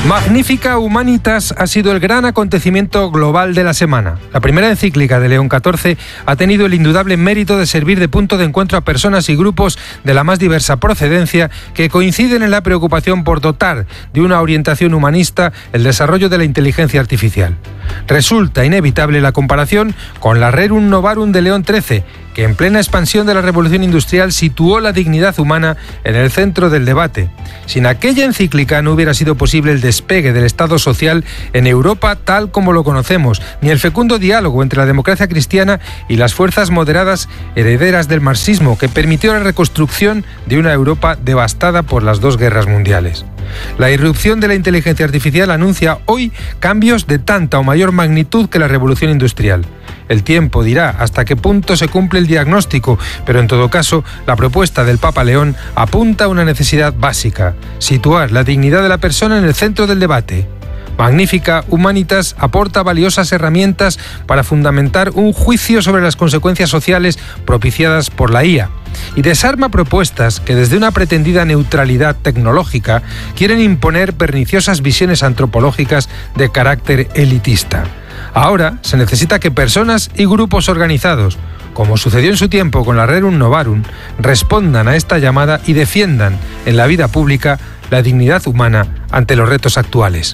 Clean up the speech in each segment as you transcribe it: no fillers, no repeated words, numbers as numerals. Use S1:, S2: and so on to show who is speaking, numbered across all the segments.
S1: Magnificat Humanitas ha sido el gran acontecimiento global de la semana. La primera encíclica de León XIV ha tenido el indudable mérito de servir de punto de encuentro a personas y grupos de la más diversa procedencia que coinciden en la preocupación por dotar de una orientación humanista el desarrollo de la inteligencia artificial. Resulta inevitable la comparación con la Rerum Novarum de León XIII, que en plena expansión de la revolución industrial situó la dignidad humana en el centro del debate. Sin aquella encíclica no hubiera sido posible el despegue del Estado social en Europa tal como lo conocemos, ni el fecundo diálogo entre la democracia cristiana y las fuerzas moderadas herederas del marxismo que permitió la reconstrucción de una Europa devastada por las dos guerras mundiales. La irrupción de la inteligencia artificial anuncia hoy cambios de tanta o mayor magnitud que la revolución industrial. El tiempo dirá hasta qué punto se cumple el diagnóstico, pero en todo caso, la propuesta del Papa León apunta a una necesidad básica: situar la dignidad de la persona en el centro del debate. Magnificat Humanitas aporta valiosas herramientas para fundamentar un juicio sobre las consecuencias sociales propiciadas por la IA y desarma propuestas que desde una pretendida neutralidad tecnológica quieren imponer perniciosas visiones antropológicas de carácter elitista. Ahora se necesita que personas y grupos organizados, como sucedió en su tiempo con la Rerum Novarum, respondan a esta llamada y defiendan en la vida pública la dignidad humana ante los retos actuales.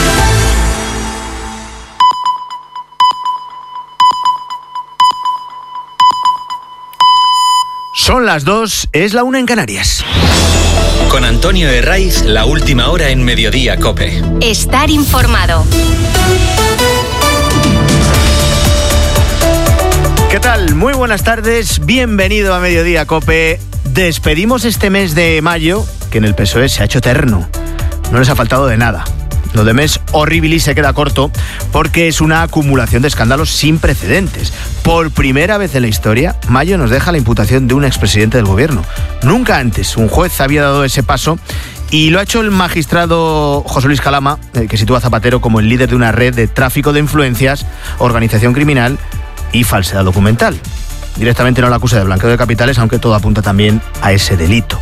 S2: Son las 2, es la 1 en Canarias.
S3: Con Antonio Herraiz, la última hora en Mediodía COPE.
S4: Estar informado.
S2: ¿Qué tal? Muy buenas tardes, bienvenido a Mediodía COPE. Despedimos este mes de mayo, que en el PSOE se ha hecho eterno. No les ha faltado de nada. Lo de mes horribilis se queda corto porque es una acumulación de escándalos sin precedentes. Por primera vez en la historia, mayo nos deja la imputación de un expresidente del gobierno. Nunca antes un juez había dado ese paso y lo ha hecho el magistrado José Luis Calama, que sitúa a Zapatero como el líder de una red de tráfico de influencias, organización criminal y falsedad documental. Directamente no la acusa de blanqueo de capitales, aunque todo apunta también a ese delito.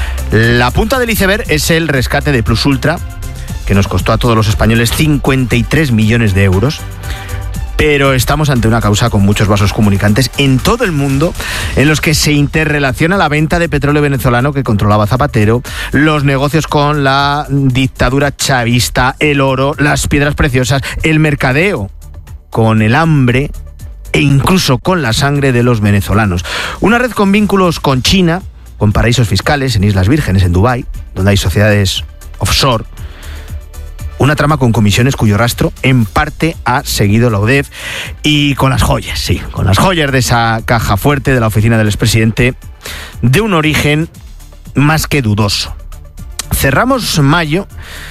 S2: La punta del iceberg es el rescate de Plus Ultra, que nos costó a todos los españoles 53 millones de euros. Pero estamos ante una causa con muchos vasos comunicantes en todo el mundo, en los que se interrelaciona la venta de petróleo venezolano que controlaba Zapatero, los negocios con la dictadura chavista, el oro, las piedras preciosas, el mercadeo con el hambre e incluso con la sangre de los venezolanos. Una red con vínculos con China, con paraísos fiscales en Islas Vírgenes, en Dubái, donde hay sociedades offshore. Una trama con comisiones cuyo rastro en parte ha seguido la UDEF, y con las joyas, sí, con las joyas de esa caja fuerte de la oficina del expresidente, de un origen más que dudoso. Cerramos mayo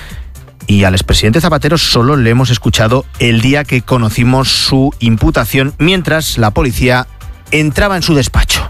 S2: y al expresidente Zapatero solo le hemos escuchado el día que conocimos su imputación, mientras la policía entraba en su despacho.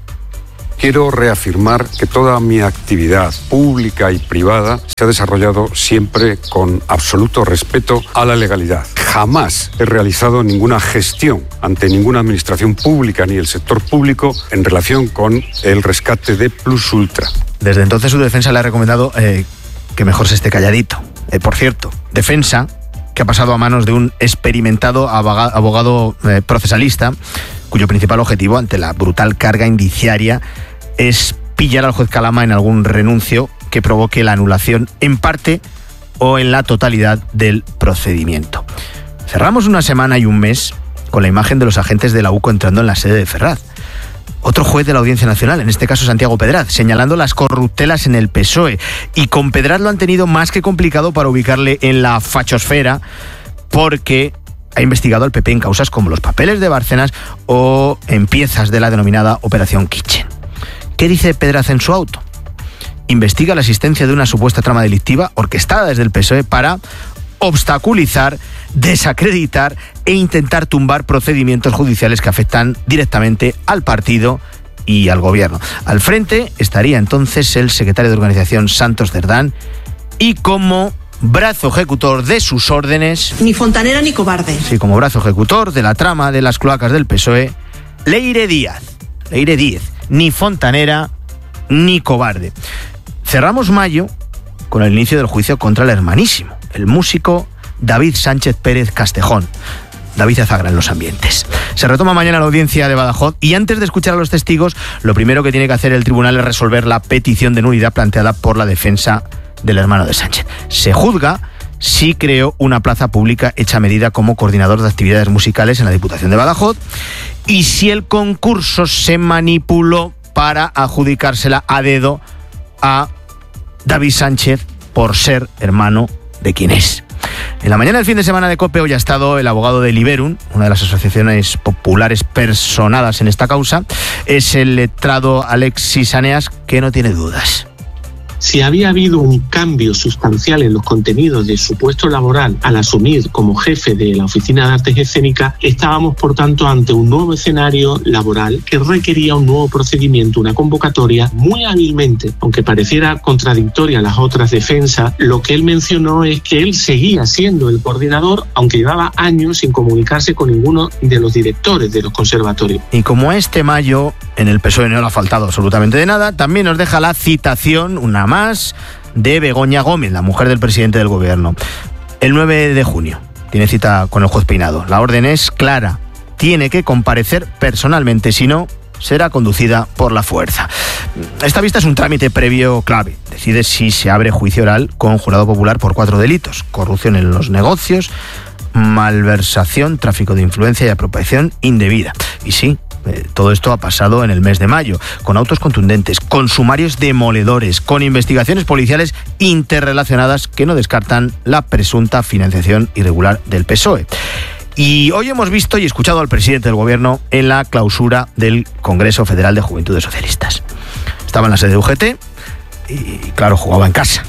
S5: Quiero reafirmar que toda mi actividad pública y privada se ha desarrollado siempre con absoluto respeto a la legalidad. Jamás he realizado ninguna gestión ante ninguna administración pública ni el sector público en relación con el rescate de Plus Ultra.
S2: Desde entonces su defensa le ha recomendado que mejor se esté calladito. Por cierto, defensa que ha pasado a manos de un experimentado abogado procesalista, cuyo principal objetivo ante la brutal carga indiciaria es pillar al juez Calama en algún renuncio que provoque la anulación en parte o en la totalidad del procedimiento. Cerramos una semana y un mes con la imagen de los agentes de la UCO entrando en la sede de Ferraz. Otro juez de la Audiencia Nacional, en este caso Santiago Pedraz, señalando las corruptelas en el PSOE. Y con Pedraz lo han tenido más que complicado para ubicarle en la fachosfera, porque ha investigado al PP en causas como los papeles de Bárcenas o en piezas de la denominada Operación Kitchen. ¿Qué dice Pedraz en su auto? Investiga la existencia de una supuesta trama delictiva orquestada desde el PSOE para obstaculizar, desacreditar e intentar tumbar procedimientos judiciales que afectan directamente al partido y al gobierno. Al frente estaría entonces el secretario de organización Santos Cerdán, y como brazo ejecutor de sus órdenes...
S6: Ni fontanera ni cobarde.
S2: Sí, como brazo ejecutor de la trama de las cloacas del PSOE, Leire Díaz. Ni fontanera ni cobarde. Cerramos mayo con el inicio del juicio contra el hermanísimo, el músico David Sánchez Pérez Castejón. David Azagra en los ambientes. Se retoma mañana la audiencia de Badajoz y antes de escuchar a los testigos, lo primero que tiene que hacer el tribunal es resolver la petición de nulidad planteada por la defensa del hermano de Sánchez. Se juzga si creó una plaza pública hecha a medida como coordinador de actividades musicales en la Diputación de Badajoz y si el concurso se manipuló para adjudicársela a dedo a David Sánchez por ser hermano de quien es. En la mañana del fin de semana de COPE hoy ha estado el abogado de Liberum, una de las asociaciones populares personadas en esta causa. Es el letrado Alexis Aneas, que no tiene dudas.
S4: Si había habido un cambio sustancial en los contenidos de su puesto laboral al asumir como jefe de la Oficina de Artes Escénicas, estábamos por tanto ante un nuevo escenario laboral que requería un nuevo procedimiento, una convocatoria. Muy hábilmente, aunque pareciera contradictoria a las otras defensas, lo que él mencionó es que él seguía siendo el coordinador, aunque llevaba años sin comunicarse con ninguno de los directores de los conservatorios.
S2: Y como este mayo en el PSOE no le ha faltado absolutamente de nada, también nos deja la citación, una más, de Begoña Gómez, la mujer del presidente del gobierno. El 9 de junio tiene cita con el juez Peinado. La orden es clara, tiene que comparecer personalmente, si no, será conducida por la fuerza. Esta vista es un trámite previo clave. Decide si se abre juicio oral con jurado popular por 4 delitos: corrupción en los negocios, malversación, tráfico de influencia y apropiación indebida. Y sí, todo esto ha pasado en el mes de mayo, con autos contundentes, con sumarios demoledores, con investigaciones policiales interrelacionadas que no descartan la presunta financiación irregular del PSOE. Y hoy hemos visto y escuchado al presidente del gobierno en la clausura del Congreso Federal de Juventudes Socialistas. Estaba en la sede de UGT y, claro, jugaba en casa.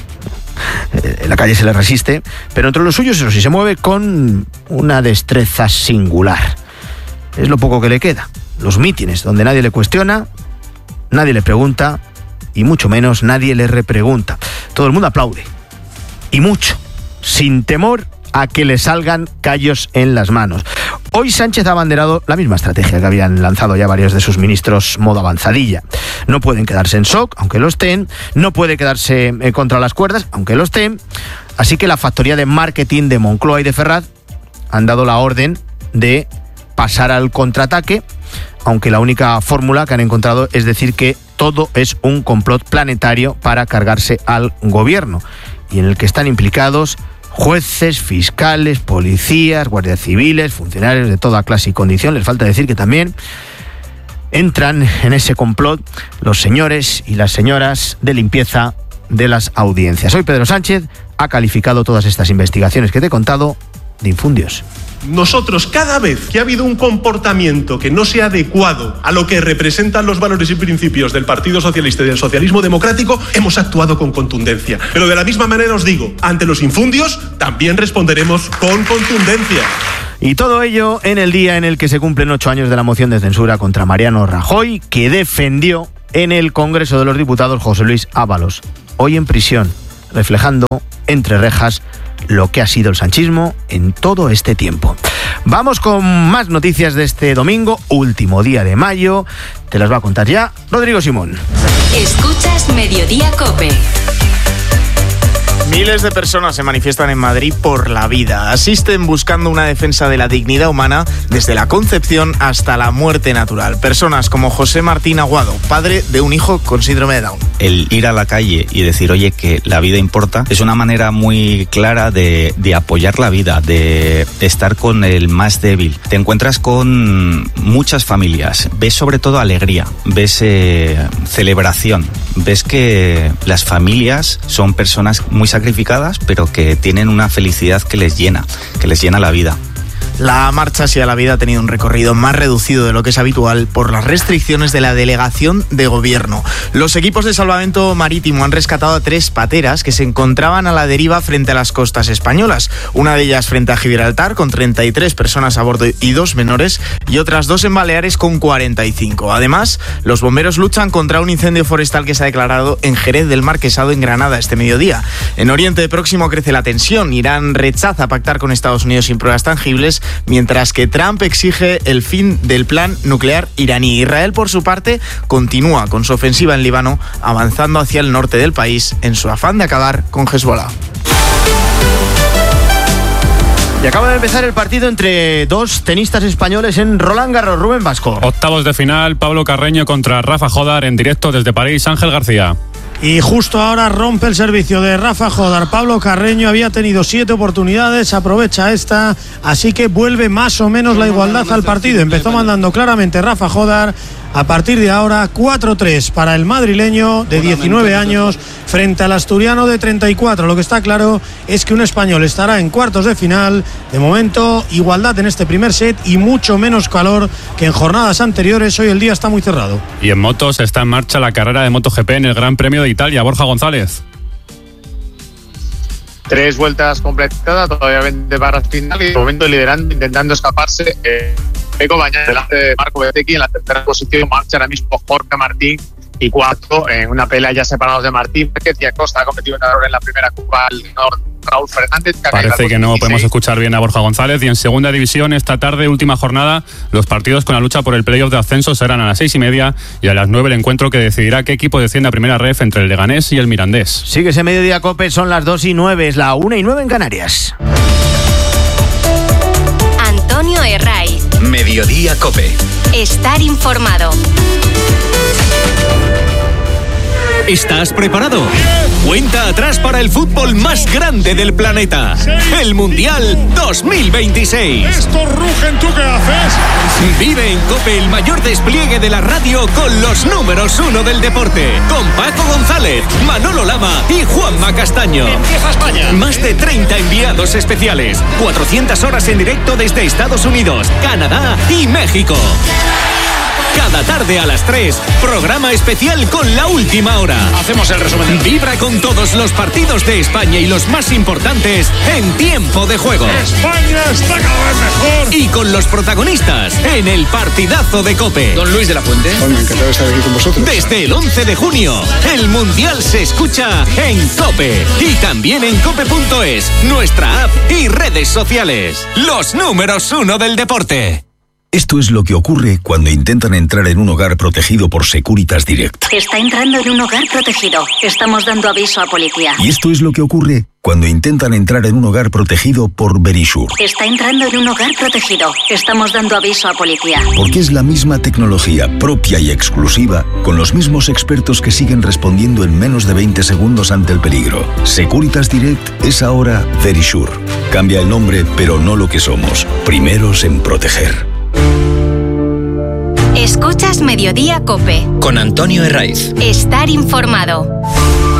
S2: En la calle se le resiste, pero entre los suyos, eso sí, se mueve con una destreza singular. Es lo poco que le queda. Los mítines donde nadie le cuestiona, nadie le pregunta y mucho menos nadie le repregunta. Todo el mundo aplaude. Y mucho, sin temor a que le salgan callos en las manos. Hoy Sánchez ha abanderado la misma estrategia que habían lanzado ya varios de sus ministros modo avanzadilla. No pueden quedarse en shock, aunque lo estén. No puede quedarse contra las cuerdas, aunque lo estén. Así que la factoría de marketing de Moncloa y de Ferraz han dado la orden de pasar al contraataque, aunque la única fórmula que han encontrado es decir que todo es un complot planetario para cargarse al gobierno, y en el que están implicados jueces, fiscales, policías, guardias civiles, funcionarios de toda clase y condición. Les falta decir que también entran en ese complot los señores y las señoras de limpieza de las audiencias. Hoy Pedro Sánchez ha calificado todas estas investigaciones que te he contado de infundios.
S6: Nosotros, cada vez que ha habido un comportamiento que no sea adecuado a lo que representan los valores y principios del Partido Socialista y del socialismo democrático, hemos actuado con contundencia. Pero de la misma manera os digo, ante los infundios también responderemos con contundencia.
S2: Y todo ello en el día en el que se cumplen 8 años de la moción de censura contra Mariano Rajoy, que defendió en el Congreso de los Diputados José Luis Ábalos, hoy en prisión, reflejando entre rejas lo que ha sido el sanchismo en todo este tiempo. Vamos con más noticias de este domingo, último día de mayo. Te las va a contar ya Rodrigo Simón.
S7: Escuchas Mediodía COPE.
S8: Miles de personas se manifiestan en Madrid por la vida. Asisten buscando una defensa de la dignidad humana desde la concepción hasta la muerte natural. Personas como José Martín Aguado, padre de un hijo con síndrome de Down.
S9: El ir a la calle y decir, oye, que la vida importa, es una manera muy clara de apoyar la vida, de estar con el más débil. Te encuentras con muchas familias, ves sobre todo alegría, ves celebración, ves que las familias son personas muy sacrificadas, pero que tienen una felicidad que les llena la vida.
S8: La marcha hacia la vida ha tenido un recorrido más reducido de lo que es habitual por las restricciones de la delegación de gobierno. Los equipos de salvamento marítimo han rescatado a 3 pateras que se encontraban a la deriva frente a las costas españolas. Una de ellas frente a Gibraltar con 33 personas a bordo y 2 menores, y otras 2 en Baleares con 45. Además, los bomberos luchan contra un incendio forestal que se ha declarado en Jerez del Marquesado, en Granada, este mediodía. En Oriente Próximo crece la tensión. Irán rechaza pactar con Estados Unidos sin pruebas tangibles, mientras que Trump exige el fin del plan nuclear iraní. Israel, por su parte, continúa con su ofensiva en Líbano, avanzando hacia el norte del país en su afán de acabar con Hezbollah.
S2: Y acaba de empezar el partido entre dos tenistas españoles en Roland Garros. Rubén Vasco.
S10: Octavos de final, Pablo Carreño contra Rafa Jodar en directo desde París, Ángel García.
S11: Y justo ahora rompe el servicio de Rafa Jodar. Pablo Carreño había tenido 7 oportunidades, aprovecha esta, así que vuelve más o menos la igualdad al partido. Empezó mandando claramente Rafa Jodar. A partir de ahora, 4-3 para el madrileño de 19 años frente al asturiano de 34. Lo que está claro es que un español estará en cuartos de final. De momento, igualdad en este primer set y mucho menos calor que en jornadas anteriores. Hoy el día está muy cerrado.
S10: Y en motos está en marcha la carrera de MotoGP en el Gran Premio de Italia. Borja González.
S12: 3 vueltas completadas, todavía 20 barras final y de momento liderando, intentando escaparse. Pecco Bagnaia delante de Marco Bezzecchi en la tercera posición. Marcha ahora mismo Jorge Martín y cuarto en una pelea ya separados de Martín Márquez y Acosta. Ha cometido un error en la primera curva al Raúl Fernández.
S10: Parece que no podemos escuchar bien a Borja González. Y en segunda división, esta tarde, última jornada, los partidos con la lucha por el playoff de ascenso serán a las 6:30 y a las 9 el encuentro que decidirá qué equipo desciende a primera ref entre el Leganés y el Mirandés.
S2: Sigue ese Mediodía Cope, son las 2:09, es la 1:09 en Canarias.
S7: Antonio Herraiz.
S3: Mediodía Cope.
S7: Estar informado.
S13: ¿Estás preparado? Cuenta atrás para el fútbol más grande del planeta. El Mundial 2026.
S11: Esto rugen, ¿tú qué haces?
S13: Vive en COPE el mayor despliegue de la radio con los números 1 del deporte. Con Paco González, Manolo Lama y Juanma Castaño.
S14: Empieza España.
S13: Más de 30 enviados especiales. 400 horas en directo desde Estados Unidos, Canadá y México. Cada tarde a las 3, programa especial con La Última Hora.
S14: Hacemos el resumen.
S13: Vibra con todos los partidos de España y los más importantes en tiempo de juego.
S11: España está cada vez mejor.
S13: Y con los protagonistas en el partidazo de COPE.
S14: Don Luis de la Fuente.
S5: Bueno, encantado de estar aquí con vosotros.
S13: Desde el 11 de junio, el Mundial se escucha en COPE. Y también en cope.es, nuestra app y redes sociales. Los números 1 del deporte.
S15: Esto es lo que ocurre cuando intentan entrar en un hogar protegido por Securitas Direct.
S7: Está entrando en un hogar protegido. Estamos dando aviso a policía.
S15: Y esto es lo que ocurre cuando intentan entrar en un hogar protegido por Verisure.
S7: Está entrando en un hogar protegido. Estamos dando aviso a policía.
S15: Porque es la misma tecnología propia y exclusiva, con los mismos expertos que siguen respondiendo en menos de 20 segundos ante el peligro. Securitas Direct es ahora Verisure. Cambia el nombre, pero no lo que somos. Primeros en proteger.
S7: Escuchas Mediodía Cope.
S3: Con Antonio Herraiz.
S7: Estar informado.